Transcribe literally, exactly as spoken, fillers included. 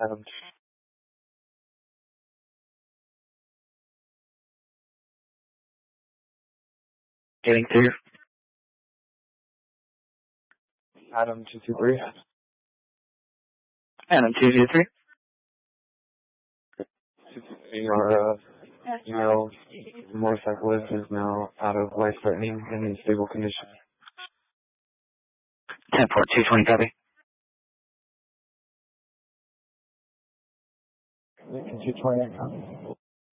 Adam. Getting through. Adam two two three. Adam two two three. Your uh, email motorcyclist is now out of life-threatening and in stable condition. ten four two twenty copy. two twenty-eight copy.